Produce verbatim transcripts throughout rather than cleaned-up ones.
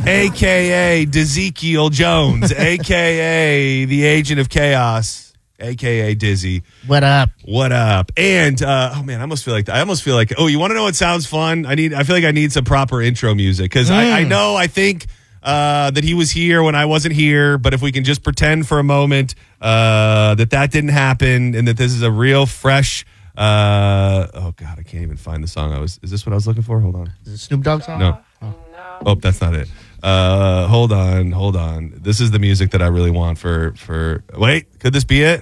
a k a. Dezekiel Jones, a k a the Agent of Chaos, a k a. Dizzy. What up? What up? And, uh, oh, man, I almost feel like, I almost feel like, oh, you want to know what sounds fun? I need, I feel like I need some proper intro music because mm. I, I know, I think uh, that he was here when I wasn't here, but if we can just pretend for a moment uh, that that didn't happen and that this is a real fresh, uh, oh, God, I can't even find the song I was, is this what I was looking for? Hold on. Is it Snoop Dogg song? No. Oh, oh that's not it. Uh, hold on, hold on. This is the music that I really want for, for, wait, could this be it?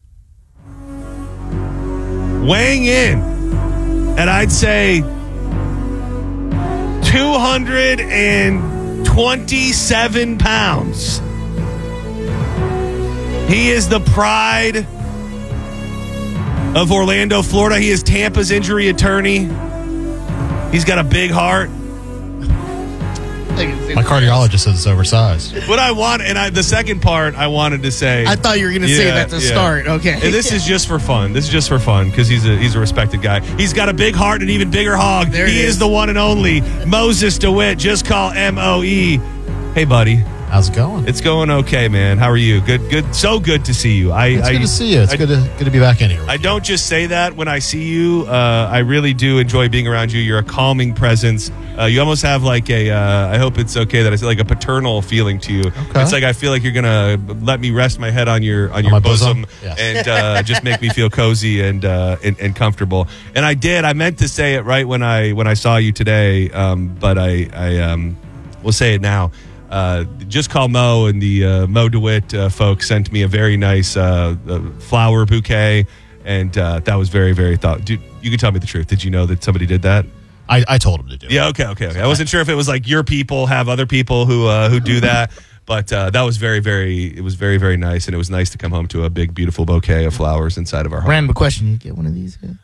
Weighing in, and I'd say two hundred twenty-seven pounds. He is the pride of Orlando, Florida. He is Tampa's injury attorney. He's got a big heart. My cardiologist says it's oversized. What I want, and I, the second part I wanted to say. I thought you were going to yeah, say that to yeah. start. Okay. And this is just for fun. This is just for fun because he's a he's a respected guy. He's got a big heart and an even bigger hog. There he is. is the one and only Moses DeWitt. Just call M O E. Hey, buddy. How's it going? It's going okay, man. How are you? Good, good. So good to see you. I, it's I, good to see you. It's I, good to good to be back in here. I don't just say that when I see you. Uh, I really do enjoy being around you. You're a calming presence. Uh, you almost have like a, uh, I hope it's okay that I say like a paternal feeling to you. Okay. It's like I feel like you're gonna let me rest my head on your on, On your my bosom, bosom? Yes. and uh, just make me feel cozy and, uh, and and comfortable. And I did. I meant to say it right when I when I saw you today, um, but I I um, will say it now. Uh, just call Mo and the uh, Mo DeWitt uh, folks sent me a very nice uh, uh, flower bouquet, and uh, that was very, very thought. Dude, you can tell me the truth. Did you know that somebody did that? I, I told him to do it. Yeah, okay, okay, okay. I wasn't sure if it was like your people have other people who uh, who do that, but uh, that was very, very. It was very, very nice, and it was nice to come home to a big, beautiful bouquet of flowers inside of our home. Random question: you get one of these? Here?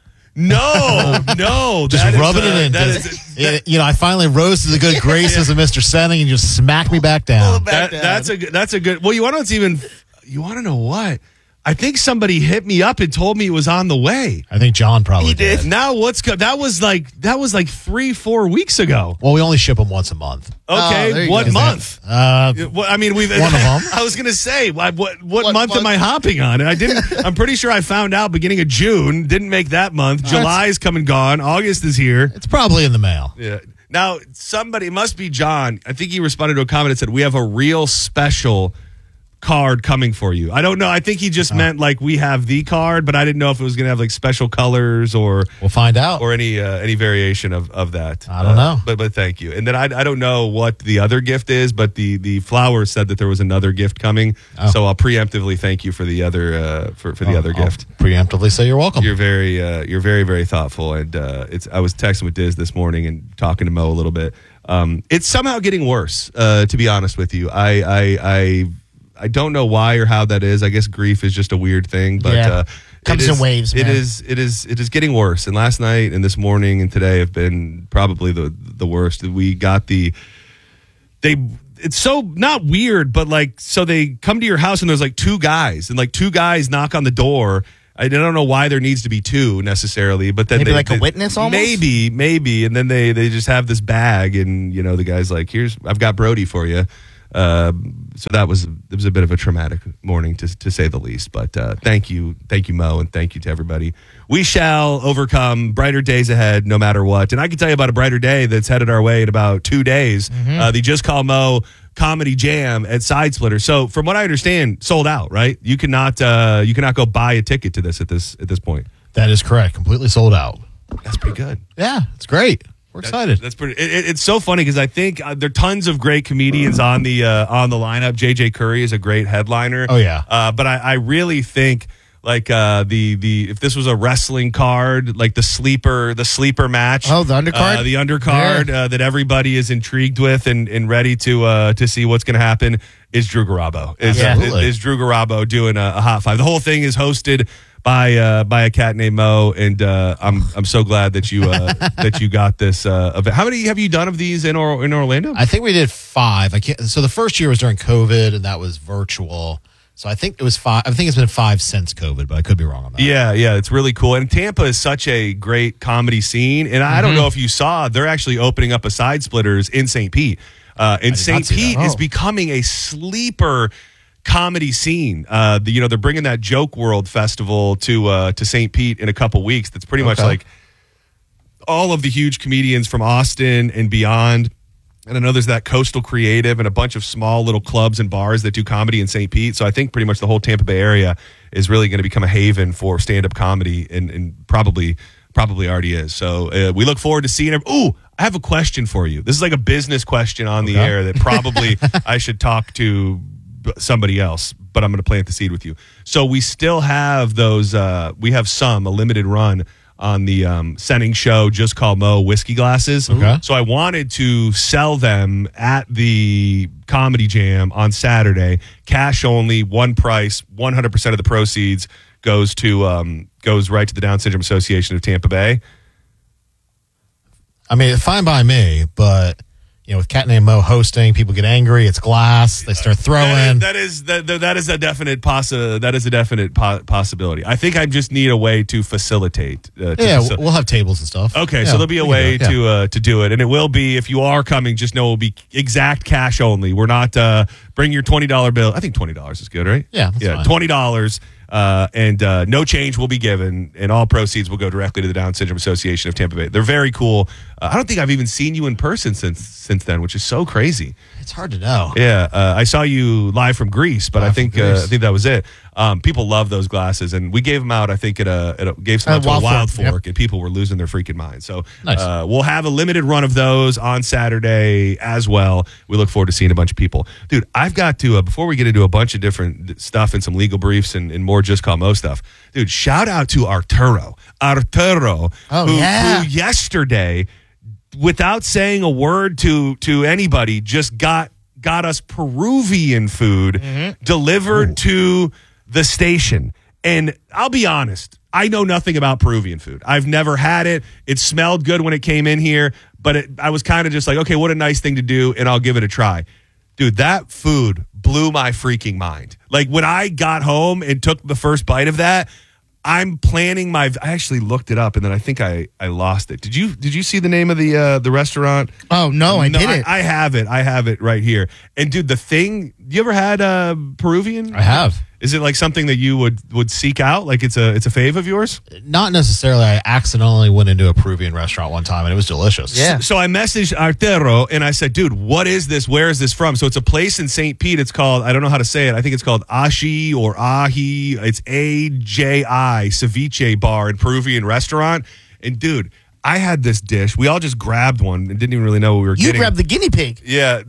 No, no, Just that is, rubbing uh, it in. that Just- is- yeah, you know, I finally rose to the good graces of Mister Senning and just smacked me back down. That, that's a good- that's a good. Well, you want to know what's even? You want to know what? I think somebody hit me up and told me it was on the way. I think John probably He did. did. Now what's go- that was like that was like three four weeks ago. Well, we only ship them once a month. Oh, there Okay, you what go. month? Uh, Well, I mean, we've One of them. I was gonna say, what what, what, What month, am month? I hopping on? And I didn't. I'm pretty sure I found out beginning of June. Didn't make that month. July is come and gone. August is here. it's probably in the mail. Yeah. Now somebody it must be John. I think he responded to a comment that said we have a real special card coming for you. I don't know. I think he just meant like we have the card, but I didn't know if it was going to have like special colors or We'll find out. or any uh, any variation of, of that. I don't Uh, know. But but thank you. And then I, I don't know what the other gift is, but the the flowers said that there was another gift coming. Oh. So I'll preemptively thank you for the other uh, for for the I'll- other I'll gift. preemptively say you're welcome. You're very uh, you're very very thoughtful, and uh, it's. I was texting with Diz this morning and talking to Mo a little bit. Um, it's somehow getting worse. Uh, to be honest with you, I I I I don't know why or how that is. I guess grief is just a weird thing, but Yeah. uh, Comes it in is- waves, It man. is it is it is getting worse. And last night and this morning and today have been probably the the worst. We got the they. It's so not weird, but like so they come to your house and there's like two guys and like two guys knock on the door. I don't know why there needs to be two necessarily, but then Maybe they, like a they- witness almost? Maybe, maybe, and then they they just have this bag, and you know the guy's like, "Here's I've got Brody for you." Um, so that was it was a bit of a traumatic morning to to say the least. But uh, thank you, thank you, Mo, and thank you to everybody. We shall overcome. Brighter days ahead, no matter what. And I can tell you about a brighter day that's headed our way in about two days. Mm-hmm. Uh, the Just Call Mo Comedy Jam at Side Splitter. So, from what I understand, sold out. Right? You cannot uh, you cannot go buy a ticket to this at this at this point. That is correct. Completely sold out. That's pretty good. Yeah, it's great. We're That- excited. That's pretty. It, it- it's so funny because I think uh, there are tons of great comedians on the uh, on the lineup. J J Curry is a great headliner. Oh, yeah. uh, but I, I really think like uh, the the if this was a wrestling card, like the sleeper the sleeper match. Oh, the undercard? uh, the undercard uh, that everybody is intrigued with and, and ready to uh, to see what's going to happen is Drew Garabo. Is, Yeah. is, is Drew Garabo doing a, a hot five? The whole thing is hosted by uh, by a cat named Mo, and uh, I'm I'm so glad that you uh, that you got this uh, event. How many have you done of these in or, in Orlando? I think we did five. I can't. So the first year was during COVID, and that was virtual. So I think it was five. I think it's been five since COVID, but I could be wrong on that. Yeah, yeah, it's really cool. And Tampa is such a great comedy scene. And I don't know if you saw, they're actually opening up a Side Splitters in Saint Pete. Uh, and did Saint not see Pete that. is Oh. becoming a sleeper comedy scene. Uh, the, you know, they're bringing that Joke World Festival to uh, to Saint Pete in a couple weeks. That's pretty much Okay. like all of the huge comedians from Austin and beyond. And I know there's that Coastal Creative and a bunch of small little clubs and bars that do comedy in Saint Pete. So I think pretty much the whole Tampa Bay area is really going to become a haven for stand-up comedy, and, and probably probably already is. So uh, we look forward to seeing it. Ooh, I have a question for you. This is like a business question on the Okay. air that probably I should talk to somebody else, but I'm going to plant the seed with you. So we still have those, uh, we have some, a limited run on the um, Senning Show Just Call Mo whiskey glasses. Okay. So I wanted to sell them at the Comedy Jam on Saturday. Cash only, one price, one hundred percent of the proceeds goes to um, goes right to the Down Syndrome Association of Tampa Bay. I mean, fine by me, but you know, with Cat Named Mo hosting, people get angry. It's glass. They start throwing. That is that is, that, that is a definite possi- That is a definite po- possibility. I think I just need a way to facilitate. Uh, to yeah, facil- we'll have tables and stuff. Okay, Yeah, so there'll be a we can way do it, yeah. to uh, to do it, and it will be, if you are coming, just know it will be exact cash only. We're not uh, bring your twenty dollar bill. I think twenty dollars is good, right? Yeah, that's yeah, fine. twenty dollars, uh, and uh, no change will be given, and all proceeds will go directly to the Down Syndrome Association of Tampa Bay. They're very cool. Uh, I don't think I've even seen you in person since since then, which is so crazy. It's hard to know. Yeah, uh, I saw you live from Greece, but Live I think from uh, Greece. I think that was it. Um, people love those glasses, and we gave them out. I think at a, at a gave some At out to a Wild Wild Fork, Fork, and people were losing their freaking minds. So Nice. uh, we'll have a limited run of those on Saturday as well. We look forward to seeing a bunch of people, dude. I've got to uh, before we get into a bunch of different stuff and some legal briefs and, and more Just Call Mo stuff, dude. Shout out to Arturo, Arturo, Oh, who, yeah. who yesterday, without saying a word to to anybody, just got got us Peruvian food delivered to the station. And I'll be honest, I know nothing about Peruvian food. I've never had it. It smelled good when it came in here, but it, I was kind of just like, okay, what a nice thing to do, and I'll give it a try. Dude, that food blew my freaking mind. Like, when I got home and took the first bite of that, I'm planning my. I actually looked it up, and then I think I, I lost it. Did you Did you see the name of the uh, the restaurant? Oh no, I didn't. I, I have it. I have it right here. And dude, the thing. You ever had uh, Peruvian? I have. Is it like something that you would would seek out? Like it's a it's a fave of yours? Not necessarily. I accidentally went into a Peruvian restaurant one time, and it was delicious. Yeah. So I messaged Arturo and I said, dude, what is this? Where is this from? So it's a place in Saint Pete. It's called, I don't know how to say it. I think it's called Aji or Aji. It's A J I, Ceviche Bar and Peruvian restaurant. And dude, I had this dish. We all just grabbed one and didn't even really know what we were You getting. grabbed the guinea pig. Yeah.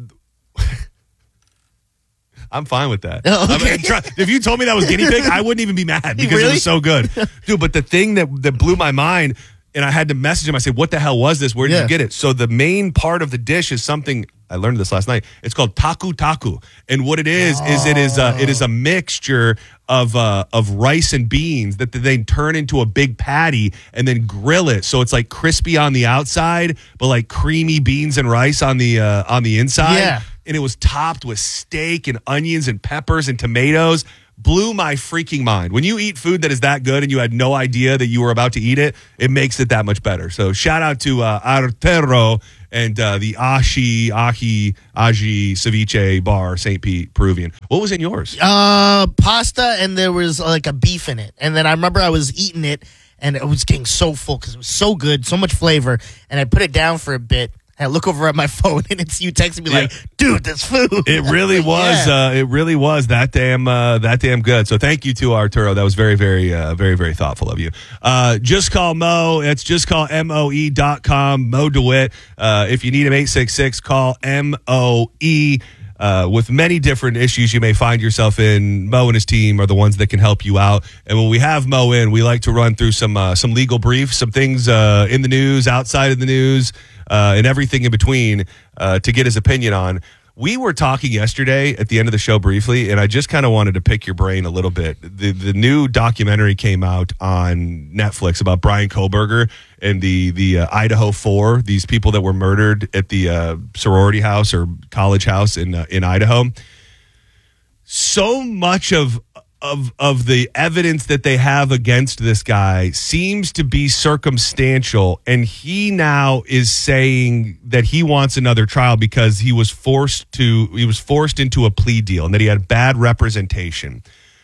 I'm fine with that. Oh, I mean, okay. try- if you told me that was guinea pig, I wouldn't even be mad because it Really? was so good. Dude, but the thing that, that blew my mind, and I had to message him, I said, what the hell was this? Where did Yeah. you get it? So the main part of the dish is something, I learned this last night. It's called taku taku. And what it is, is it is a, it is a mixture of uh, of rice and beans that they turn into a big patty and then grill it. So it's like crispy on the outside, but like creamy beans and rice on the uh, on the inside. Yeah. And it was topped with steak and onions and peppers and tomatoes. Blew my freaking mind. When you eat food that is that good and you had no idea that you were about to eat it, it makes it that much better. So shout out to uh, Arturo and uh, the Ashi, Aji, Aji Ceviche Bar, Saint Pete, Peruvian. What was in yours? Uh, pasta, and there was uh, like a beef in it. And then I remember I was eating it, and it was getting so full because it was so good, so much flavor. And I put it down for a bit. And I look over at my phone, and it's you texting me Yeah. like, "Dude, this food." It really was. Yeah. Uh, it really was that damn. Uh, that damn good. So thank you to Arturo. That was very, very, uh, very, very thoughtful of you. Uh, just call Mo. It's just call M O E dot com. Mo DeWitt. Uh, if you need him, eight six six. Call M O E. Uh, with many different issues you may find yourself in, Mo and his team are the ones that can help you out. And when we have Mo in, we like to run through some uh, some legal briefs, some things uh, in the news, outside of the news, uh, and everything in between uh, to get his opinion on. We were talking yesterday at the end of the show briefly, and I just kind of wanted to pick your brain a little bit. The the new documentary came out on Netflix about Brian Kohlberger and the the uh, Idaho Four, these people that were murdered at the uh, sorority house or college house in uh, in Idaho. So much of of of the evidence that they have against this guy seems to be circumstantial, and he now is saying that he wants another trial because he was forced to he was forced into a plea deal and that he had bad representation.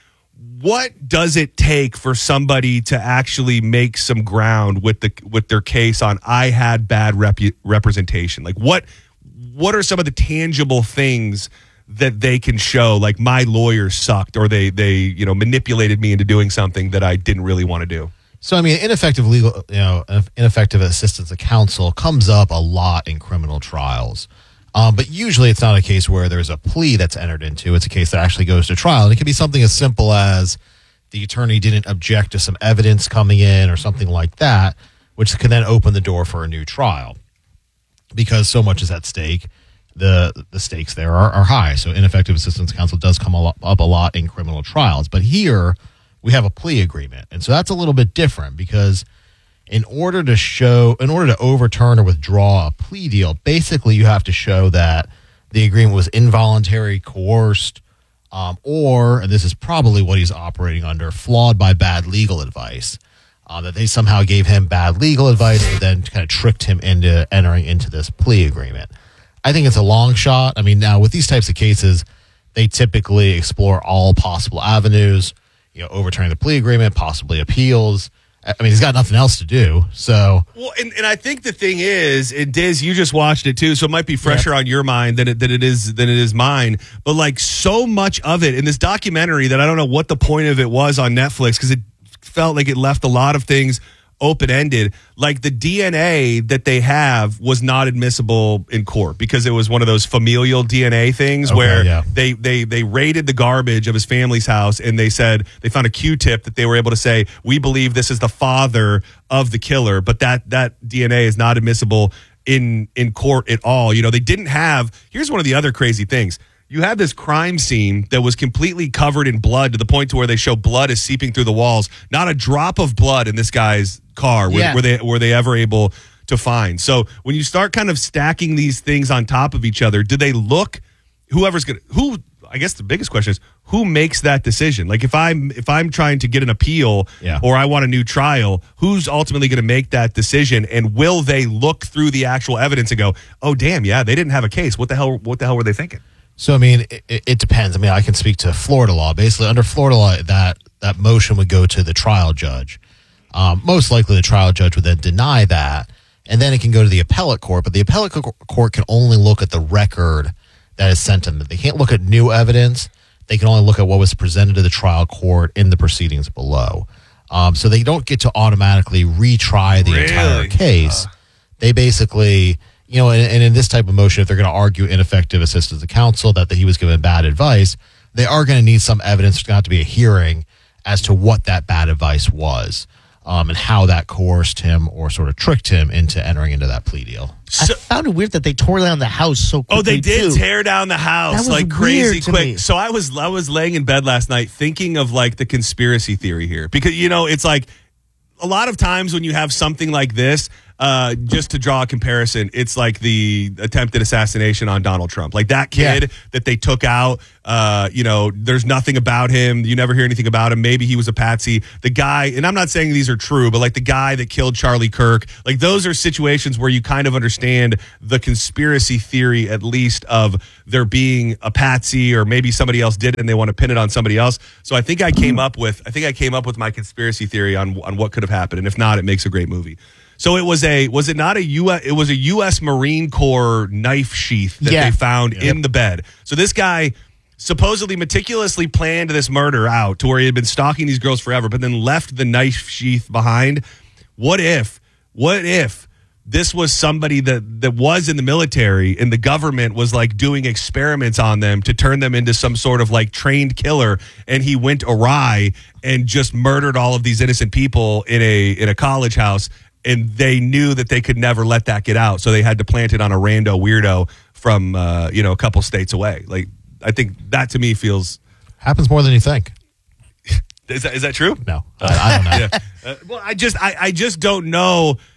What does it take for somebody to actually make some ground with the with their case on I had bad rep- representation? Like what what are some of the tangible things that they can show, like my lawyer sucked or they they you know manipulated me into doing something that I didn't really want to do? So I mean, ineffective legal, you know, ineffective assistance of counsel comes up a lot in criminal trials. Um, but usually it's not a case where there's a plea that's entered into. It's a case that actually goes to trial. And it can be something as simple as the attorney didn't object to some evidence coming in or something like that, which can then open the door for a new trial. Because so much is at stake, the the stakes there are, are high. So ineffective assistance of counsel does come a lot, up a lot in criminal trials. But here we have a plea agreement. And so that's a little bit different because in order to show, in order to overturn or withdraw a plea deal, basically you have to show that the agreement was involuntary, coerced, um, or, and this is probably what he's operating under, flawed by bad legal advice. Uh, that they somehow gave him bad legal advice and then kind of tricked him into entering into this plea agreement. I think it's a long shot. I mean, now with these types of cases, they typically explore all possible avenues, you know, overturning the plea agreement, possibly appeals. I mean, he's got nothing else to do, so. Well, and, and I think the thing is, and Diz, you just watched it too, so it might be fresher yep. on your mind than it, than it is than it is mine. But like so much of it in this documentary that I don't know what the point of it was on Netflix because it felt like it left a lot of things open-ended. Like the D N A that they have was not admissible in court because it was one of those familial D N A things okay, where yeah. they, they they raided the garbage of his family's house and they said they found a Q-tip that they were able to say, we believe this is the father of the killer, but that that D N A is not admissible in in court at all. You know, they didn't have, here's one of the other crazy things. You had this crime scene that was completely covered in blood to the point to where they show blood is seeping through the walls. Not a drop of blood in this guy's car were, yeah. were they were they ever able to find. So when you start kind of stacking these things on top of each other, do they look, whoever's going to, who, I guess the biggest question is, who makes that decision? Like if I'm if I'm trying to get an appeal yeah. or I want a new trial, who's ultimately going to make that decision? And will they look through the actual evidence and go, oh, damn, yeah, they didn't have a case. What the hell, what the hell were they thinking? So, I mean, it, it depends. I mean, I can speak to Florida law. Basically, under Florida law, that, that motion would go to the trial judge. Um, most likely, the trial judge would then deny that, and then it can go to the appellate court. But the appellate court can only look at the record that is sent to them. They can't look at new evidence. They can only look at what was presented to the trial court in the proceedings below. Um, so they don't get to automatically retry the really? entire case. Uh. They basically... You know, and, and in this type of motion, if they're going to argue ineffective assistance of counsel, that, that he was given bad advice, they are going to need some evidence. There's going to have to be a hearing as to what that bad advice was um, and how that coerced him or sort of tricked him into entering into that plea deal. So, I found it weird that they tore down the house so quickly. Oh, they did too. tear down the house like crazy quick. Me. So I was I was laying in bed last night thinking of like the conspiracy theory here because, you know, it's like a lot of times when you have something like this, Uh, just to draw a comparison, it's like the attempted assassination on Donald Trump. Like that kid yeah. that they took out, uh, you know, there's nothing about him. You never hear anything about him. Maybe he was a patsy. The guy, and I'm not saying these are true, but like the guy that killed Charlie Kirk, like those are situations where you kind of understand the conspiracy theory, at least, of there being a patsy or maybe somebody else did it and they want to pin it on somebody else. So I think I came up with, I think I came up with my conspiracy theory on, on what could have happened. And if not, it makes a great movie. So it was a was it not a U S it was a U S Marine Corps knife sheath that yeah. they found yep. in the bed. So this guy supposedly meticulously planned this murder out to where he had been stalking these girls forever, but then left the knife sheath behind. What if what if this was somebody that that was in the military and the government was like doing experiments on them to turn them into some sort of like trained killer, and he went awry and just murdered all of these innocent people in a in a college house? And they knew that they could never let that get out, so they had to plant it on a rando weirdo from uh, you know a couple states away. Like I think that to me feels happens more than you think. Is that is that true? No, I, I don't know. yeah. uh, well, I just I, I just don't know.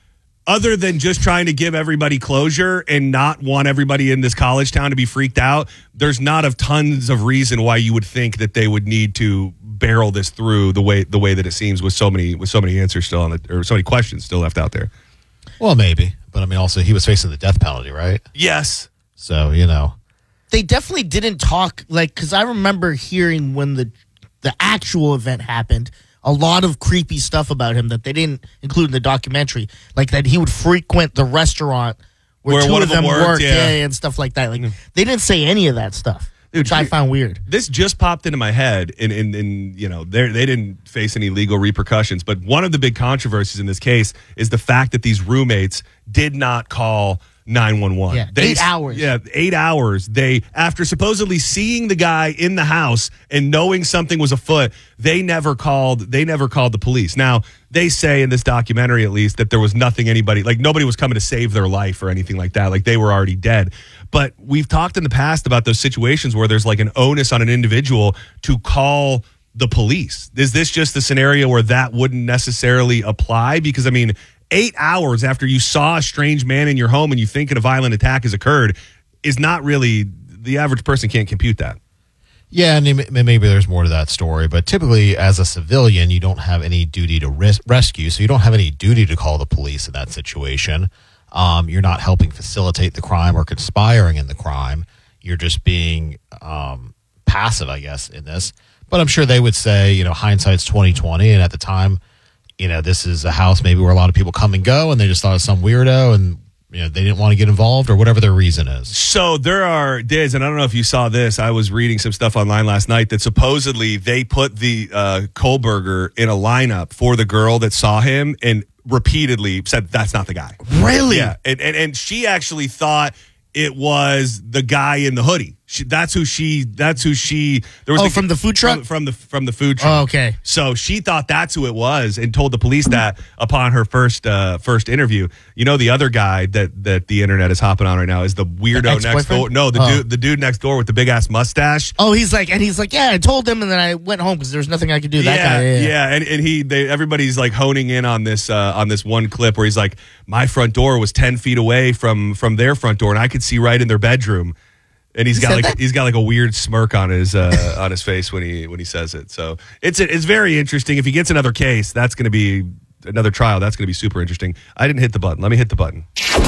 other than just trying to give everybody closure and not want everybody in this college town to be freaked out, there's not of tons of reason why you would think that they would need to barrel this through the way the way that it seems with so many with so many answers still on the or so many questions still left out there. Well, maybe, but I mean, also he was facing the death penalty, right? Yes. So you know, They definitely didn't talk, like, because I remember hearing when the the actual event happened, a lot of creepy stuff about him that they didn't include in the documentary, like that he would frequent the restaurant where, Where two one of of them them worked, worked, yeah. yeah, and stuff like that. Like they didn't say any of that stuff, Dude, which I you- found weird. This just popped into my head, and, and, and you know, they they didn't face any legal repercussions. But one of the big controversies in this case is the fact that these roommates did not call nine one one. Yeah, They- eight hours. Yeah, eight hours. They, after supposedly seeing the guy in the house and knowing something was afoot, they never called. They never called the police. Now they say in this documentary, at least, that there was nothing anybody like nobody was coming to save their life or anything like that. Like they were already dead. But we've talked in the past about those situations where there's like an onus on an individual to call the police. Is this just the scenario where that wouldn't necessarily apply? Because I mean, eight hours after you saw a strange man in your home and you think a violent attack has occurred is not really, the average person can't compute that. yeah, and may- maybe there's more to that story. But typically, as a civilian, you don't have any duty to res- rescue, so you don't have any duty to call the police in that situation. Um, you're not helping facilitate the crime or conspiring in the crime. You're just being um, passive, I guess, in this. But I'm sure they would say, you know, hindsight's twenty twenty, and at the time, you know, this is a house maybe where a lot of people come and go, and they just thought it was some weirdo, and you know, they didn't want to get involved or whatever their reason is. So there are Diz, and I don't know if you saw this. I was reading some stuff online last night that supposedly they put the uh, Kohlberger in a lineup for the girl that saw him and repeatedly said that's not the guy. Really? Yeah, and and, and she actually thought it was the guy in the hoodie. She, that's who she. That's who she. There was Oh, the- from the food truck? From, from the from the food truck. Oh, okay. So she thought that's who it was, and told the police that upon her first uh, first interview. You know, the other guy that that the internet is hopping on right now is the weirdo The next ex-boyfriend? door. No, the Oh. dude, the dude next door with the big ass mustache. Oh, he's like, and he's like, yeah, I told him, and then I went home because there was nothing I could do. That yeah, guy, yeah, yeah, and, and he, they, everybody's like honing in on this, uh, on this one clip where he's like, my front door was ten feet away from from their front door, and I could see right in their bedroom. And he's He got said like that? he's got like a weird smirk on his uh, on his face when he when he says it. So it's it's very interesting. If he gets another case, that's going to be another trial. That's going to be super interesting. I didn't hit the button. Let me hit the button.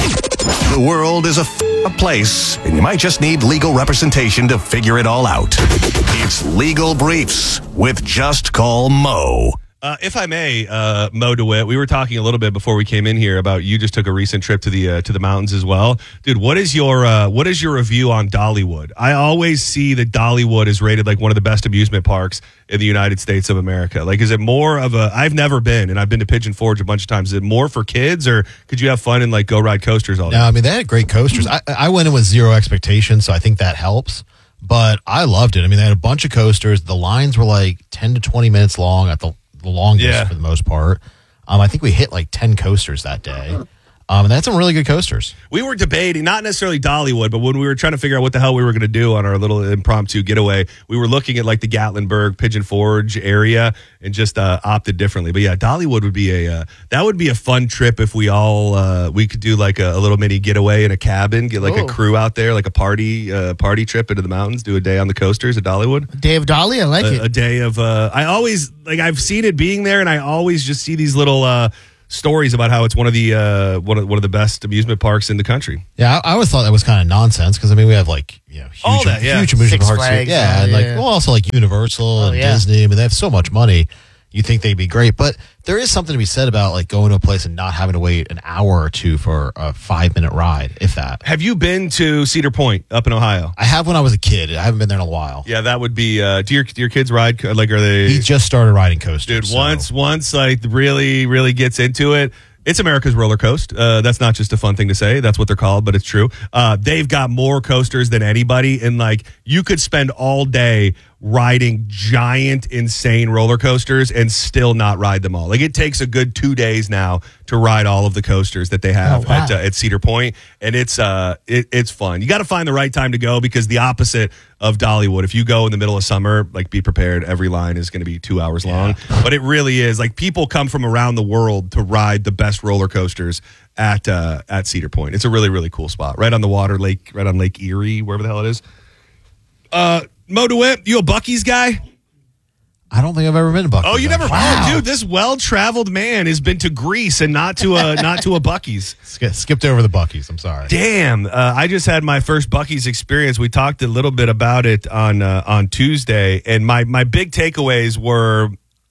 The world is a, f- a place, and you might just need legal representation to figure it all out. It's Legal Briefs with Just Call Mo. Uh, if I may, uh, Mo DeWitt, we were talking a little bit before we came in here about you just took a recent trip to the uh, to the mountains as well, dude. What is your uh, what is your review on Dollywood? I always see that Dollywood is rated like one of the best amusement parks in the United States of America. Like, is it more of a? I've never been, and I've been to Pigeon Forge a bunch of times. Is it more for kids, or could you have fun and like go ride coasters all day? No, I mean, they had great coasters. I, I went in with zero expectations, so I think that helps. But I loved it. I mean, they had a bunch of coasters. The lines were like ten to twenty minutes long at the, the longest Yeah. for the most part. Um, I think we hit like ten coasters that day. Um, and they had some really good coasters. We were debating, not necessarily Dollywood, but when we were trying to figure out what the hell we were going to do on our little impromptu getaway, we were looking at like the Gatlinburg, Pigeon Forge area and just uh, opted differently. But yeah, Dollywood would be a, uh, that would be a fun trip if we all, uh, we could do like a, a little mini getaway in a cabin, get like Oh. a crew out there, like a party, uh, party trip into the mountains, do a day on the coasters at Dollywood. Dave Dolly, I like A, it. a day of, uh, I always, like I've seen it being there and I always just see these little, uh, stories about how it's one of the uh, one of one of the best amusement parks in the country. Yeah, I, I always thought that was kind of nonsense because I mean we have like you know huge, All that, yeah. huge amusement Six parks. here. Flags, yeah, oh, and like yeah. well, also like Universal Oh, and yeah. Disney. I mean, they have so much money. You think they'd be great, but there is something to be said about like going to a place and not having to wait an hour or two for a five minute ride, if that. Have you been to Cedar Point up in Ohio? I have when I was a kid. I haven't been there in a while. Yeah, that would be. Uh, do your do your kids ride? Like, are they? He just started riding coasters. Dude, so- once once like really really gets into it, it's America's roller coaster. Uh, that's not just a fun thing to say. That's what they're called, but it's true. Uh, they've got more coasters than anybody, and like you could spend all day riding giant, insane roller coasters and still not ride them all. Like it takes a good two days now to ride all of the coasters that they have Oh, wow. at, uh, at Cedar Point, and it's uh it, it's fun. You got to find the right time to go because the opposite of Dollywood. If you go in the middle of summer, like be prepared, every line is going to be two hours long. But it really is like people come from around the world to ride the best roller coasters at uh, at Cedar Point. It's a really really cool spot, right on the water, lake, right on Lake Erie, wherever the hell it is. Uh. Mo DeWitt, you a Buc-ee's guy? I don't think I've ever been to Buc-ee's. Oh, you never? Wow. Oh, dude, this well-traveled man has been to Greece and not to a not to a Buc-ee's. Sk- skipped over the Buc-ee's. I'm sorry. Damn, uh, I just had my first Buc-ee's experience. We talked a little bit about it on uh, on Tuesday, and my my big takeaways were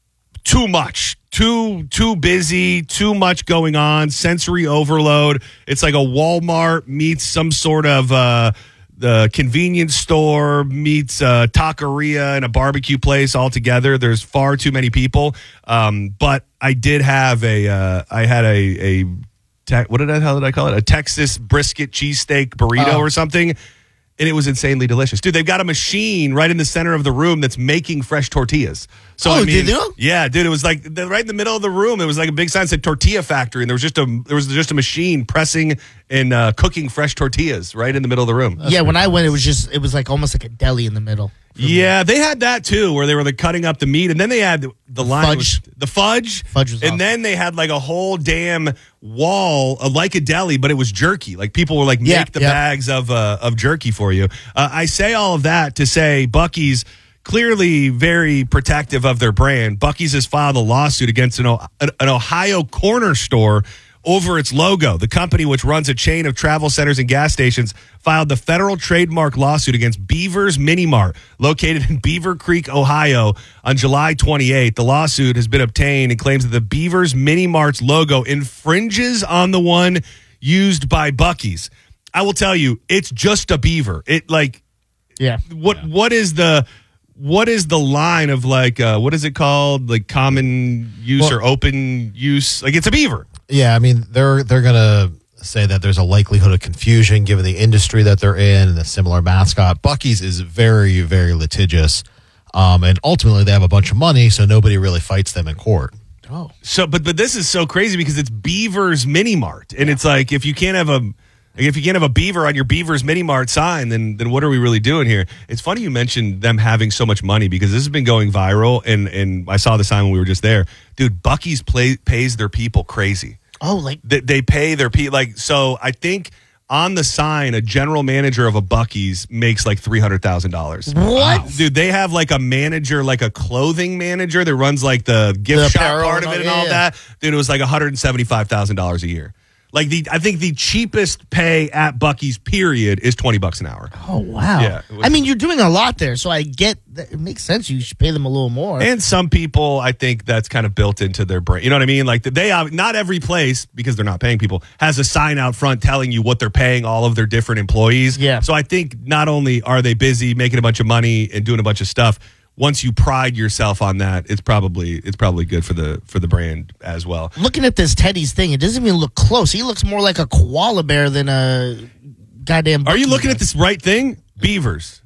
too much. Too too busy, too much going on, sensory overload. It's like a Walmart meets some sort of uh the convenience store meets a taqueria and a barbecue place all together. There's far too many people. Um, but I did have a, uh, I had a, a te- what did I, how did I call it? A Texas brisket cheesesteak burrito Oh. or something. And it was insanely delicious. Dude, they've got a machine right in the center of the room that's making fresh tortillas. So, Oh, I they mean, do? yeah, dude, it was like the, right in the middle of the room. It was like a big sign that said Tortilla Factory, and there was just a there was just a machine pressing and uh, cooking fresh tortillas right in the middle of the room. yeah, when I went, it was just it was like almost like a deli in the middle. Yeah, they had that too, where they were like cutting up the meat, and then they had the, the line fudge. was- the fudge, Fudge was and awesome. then they had like a whole damn wall uh, like a deli, but it was jerky. Like people were like Yeah, make the yeah. bags of uh, of jerky for you. Uh, I say all of that to say Buc-ee's clearly very protective of their brand. Buc-ee's has filed a lawsuit against an, O- an Ohio corner store over its logo. The company, which runs a chain of travel centers and gas stations, filed the federal trademark lawsuit against Beaver's Mini Mart, located in Beaver Creek, Ohio, on July twenty-eighth. The lawsuit has been obtained and claims that the Beaver's Mini Mart's logo infringes on the one used by Buc-ee's. I will tell you, it's just a beaver. It like Yeah. what what is the what is the line of like uh, what is it called, like common use Well- or open use? Like it's a beaver. Yeah, I mean they're they're gonna say that there's a likelihood of confusion given the industry that they're in and the similar mascot. Buc-ee's is very very litigious, um, and ultimately they have a bunch of money, so nobody really fights them in court. Oh. So, but but this is so crazy because it's Beaver's Mini Mart, and it's like if you can't have a like if you can't have a beaver on your Beaver's Mini Mart sign, then then what are we really doing here? It's funny you mentioned them having so much money because this has been going viral, and and I saw the sign when we were just there, dude. Buc-ee's play, pays their people crazy. Oh, like They, they pay their people like so. I think on the sign, a general manager of a Buc-ee's makes like three hundred thousand dollars. What? dude? They have like a manager, like a clothing manager that runs like the gift The shop apparel part of and it and all- all yeah, yeah. that. Dude, it was like one hundred seventy five thousand dollars a year. Like the, I think the cheapest pay at Buc-ee's period is twenty bucks an hour. oh wow. Yeah, it was- I mean, you're doing a lot there, so I get that it makes sense. You should pay them a little more. And some people, I think that's kind of built into their brain. You know what I mean? Like they, have, not every place, because they're not paying people, has a sign out front telling you what they're paying all of their different employees. Yeah. So I think not only are they busy making a bunch of money and doing a bunch of stuff, once you pride yourself on that, it's probably it's probably good for the for the brand as well. Looking at this Teddy's thing, it doesn't even look close. He looks more like a koala bear than a goddamn. Are you Buc-ee looking at does. this right thing? Beavers.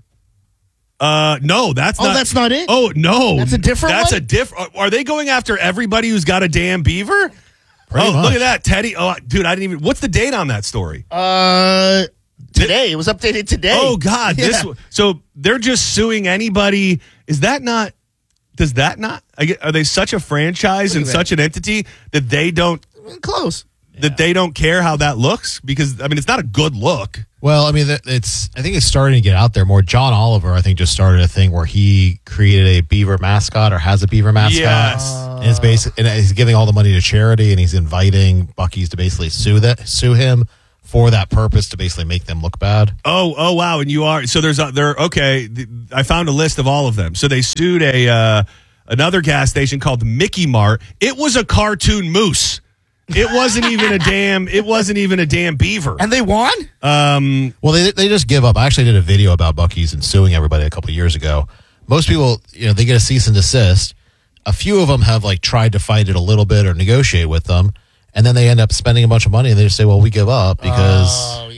Uh, no, that's Oh, not. that's not it? Oh, no, That's a different That's one? a different. Are they going after everybody who's got a damn beaver? Pretty oh, look much. at that, Teddy. Oh, dude, I didn't even. What's the date on that story? Uh, today it was updated today. Oh God, this. Yeah. So they're just suing anybody. Is that not? Does that not? I get, are they such a franchise and that. such an entity that they don't Close. that they don't care how that looks? Because I mean, it's not a good look. Well, I mean, that- it's. I think it's starting to get out there more. John Oliver, I think, just started a thing where he created a beaver mascot or has a beaver mascot. Yes. and it's basic, and he's giving all the money to charity, and he's inviting Buc-ee's to basically sue that sue him for that purpose to basically make them look bad. Oh, oh, wow! And you are so there's a, there. Okay, th- I found a list of all of them. So they sued a uh, another gas station called Mickey Mart. It was a cartoon moose. It wasn't even a damn. It wasn't even a damn beaver. And they won? Um, Well, they they just give up. I actually did a video about Buc-ee's and suing everybody a couple of years ago. Most people, you know, they get a cease and desist. A few of them have like tried to fight it a little bit or negotiate with them, and then they end up spending a bunch of money and they just say, "Well, we give up because Oh, yeah.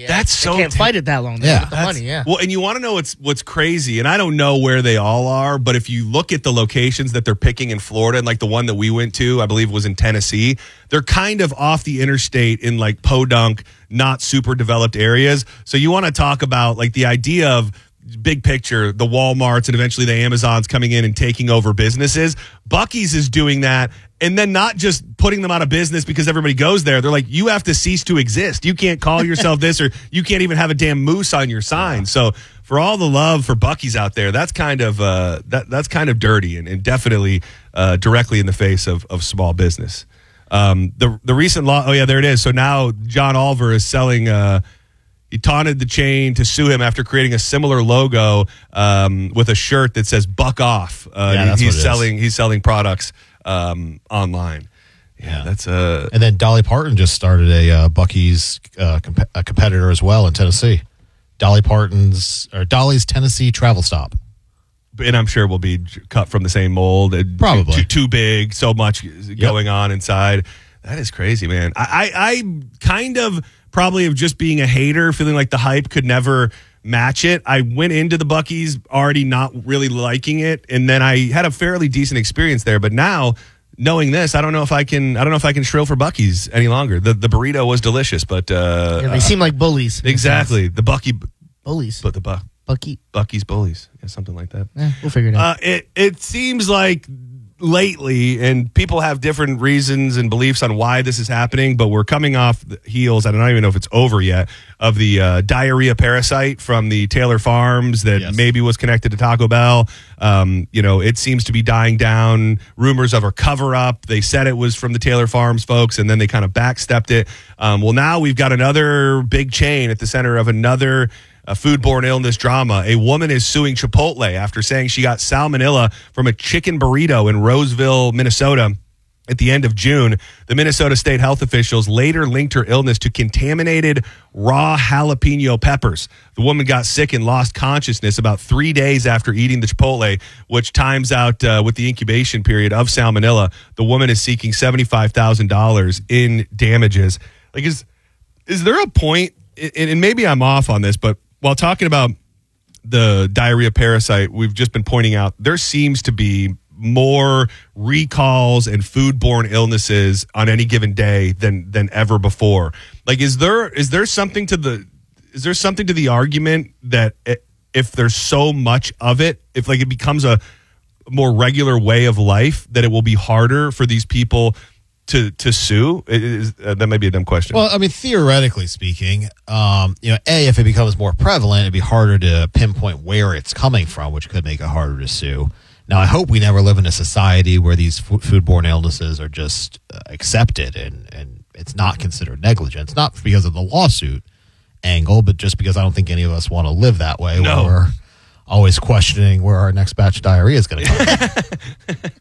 That's so They can't ta- fight it that long. They Yeah. get the That's- money, yeah. Well, and you want to know what's what's crazy, and I don't know where they all are, but if you look at the locations that they're picking in Florida, and like the one that we went to, I believe was in Tennessee, they're kind of off the interstate in like podunk, not super developed areas. So you want to talk about like the idea of big picture, the Walmarts and eventually the Amazons coming in and taking over businesses. Buc-ee's is doing that. And then not just putting them out of business because everybody goes there. They're like, you have to cease to exist. You can't call yourself this, or you can't even have a damn moose on your sign. So for all the love for Buc-ee's out there, that's kind of uh, that that's kind of dirty and, and definitely uh, directly in the face of, of small business. Um, the the recent law. Oh yeah, there it is. So now John Oliver is selling. Uh, He taunted the chain to sue him after creating a similar logo um, with a shirt that says "Buck Off." Uh, Yeah, that's he's what it is. selling. He's selling products um, online. Yeah, Yeah. that's a. And then Dolly Parton just started a uh, Buc-ee's uh, comp- a competitor as well in Tennessee. Dolly Parton's or Dolly's Tennessee Travel Stop. And I'm sure will be j- cut from the same mold. and Probably. too, too big. So much going on inside. That is crazy, man. I, I, I kind of probably of just being a hater, feeling like the hype could never match it. I went into the Buc-ee's already not really liking it, and then I had a fairly decent experience there. But now, knowing this, I don't know if I can. I don't know if I can shrill for Buc-ee's any longer. The the burrito was delicious, but uh, Yeah, they seem like bullies. exactly the Buc-ee, Bullies. but the Bu- Bucky. Buc-ee's bullies, yeah, something like that. Eh, we'll figure it out. Uh, it it seems like lately, and people have different reasons and beliefs on why this is happening, but we're coming off the heels, and I don't even know if it's over yet, of the uh, diarrhea parasite from the Taylor Farms that Yes. maybe was connected to Taco Bell. Um, you know, it seems to be dying down. Rumors of a cover-up. They said it was from the Taylor Farms folks, and then they kind of backstepped it. Um, well, now we've got another big chain at the center of another a foodborne illness drama. A woman is suing Chipotle after saying she got salmonella from a chicken burrito in Roseville, Minnesota at the end of June. The Minnesota state health officials later linked her illness to contaminated raw jalapeno peppers. The woman got sick and lost consciousness about three days after eating the Chipotle, which times out uh, with the incubation period of salmonella. The woman is seeking seventy-five thousand dollars in damages. Like, is, is there a point, and and maybe I'm off on this, but while talking about the diarrhea parasite, we've just been pointing out there seems to be more recalls and foodborne illnesses on any given day than than ever before. Like, is there is there something to the is there something to the argument that if there's so much of it, if like it becomes a more regular way of life, that it will be harder for these people to to sue? It is, uh, that might be a dumb question. Well, I mean, theoretically speaking, um, you know, A, if it becomes more prevalent, it'd be harder to pinpoint where it's coming from, which could make it harder to sue. Now, I hope we never live in a society where these f- foodborne illnesses are just uh, accepted and, and it's not considered negligence, not because of the lawsuit angle, but just because I don't think any of us want to live that way, No. where we're always questioning where our next batch of diarrhea is going to come from.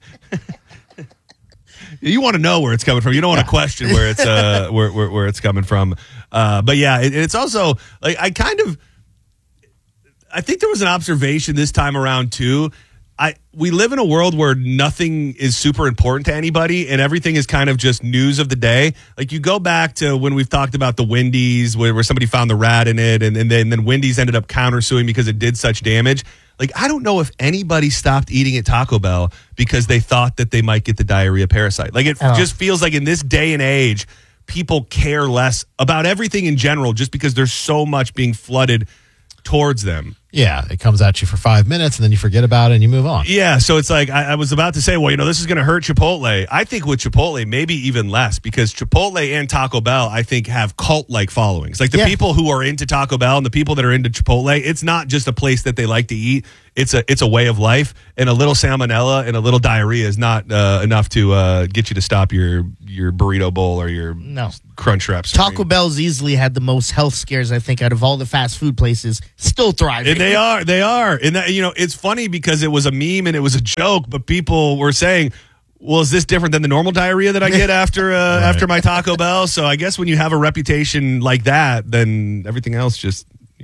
You want to know where it's coming from. You don't want to question where it's uh where where, where it's coming from. Uh, but yeah, it, it's also like I kind of I think there was an observation this time around too. I we live in a world where nothing is super important to anybody and everything is kind of just news of the day. Like you go back to when we've talked about the Wendy's where, where somebody found the rat in it and, and then and then Wendy's ended up countersuing because it did such damage. Like, I don't know if anybody stopped eating at Taco Bell because they thought that they might get the diarrhea parasite. Like, it Oh. just feels like in this day and age, people care less about everything in general just because there's so much being flooded towards them. Yeah, it comes at you for five minutes and then you forget about it and you move on. Yeah, so it's like I, I was about to say, well, you know, this is going to hurt Chipotle. I think with Chipotle, maybe even less because Chipotle and Taco Bell, I think, have cult-like followings. Like the Yeah. people who are into Taco Bell and the people that are into Chipotle, it's not just a place that they like to eat. It's a it's a way of life, and a little salmonella and a little diarrhea is not uh, enough to uh, get you to stop your your burrito bowl or your No. Crunch Wraps. Taco Bell's easily had the most health scares, I think, out of all the fast food places. Still thriving. And they are, they are. And that, you know, it's funny because it was a meme and it was a joke, but people were saying, well, is this different than the normal diarrhea that I get after uh, Right. after my Taco Bell? So I guess when you have a reputation like that, then everything else just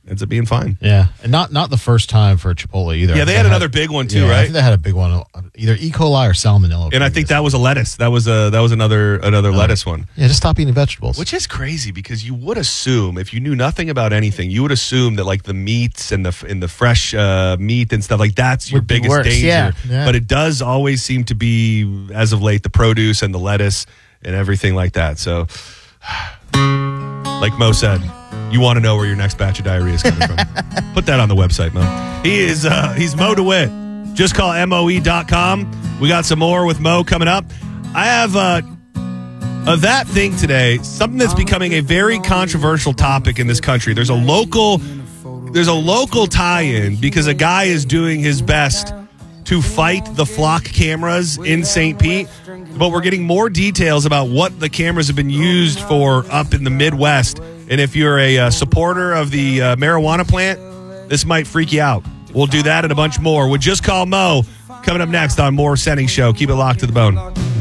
ends up being fine. Yeah, and not not the first time for Chipotle either. Yeah, they had another big one too, yeah, I right? think they had a big one, either E. coli or salmonella. And I think that was a lettuce. That was a that was another another Oh. lettuce one. Yeah, just stop eating vegetables. Which is crazy because you would assume, if you knew nothing about anything, you would assume that like the meats and the and the fresh uh, meat and stuff like that's your Would be biggest worse, danger. yeah, yeah. But it does always seem to be, as of late, the produce and the lettuce and everything like that. So, like Mo said, you want to know where your next batch of diarrhea is coming from. Put that on the website, Mo. He is uh, he's Mo DeWitt. Just call M O E dot com. We got some more with Mo coming up. I have uh, a that thing today, something that's becoming a very controversial topic in this country. There's a local there's a local tie-in because a guy is doing his best to fight the flock cameras in Saint Pete. But we're getting more details about what the cameras have been used for up in the Midwest. And if you're a uh, supporter of the uh, marijuana plant, this might freak you out. We'll do that and a bunch more. We'll just call Mo coming up next on More Setting Show. Keep it locked to the bone.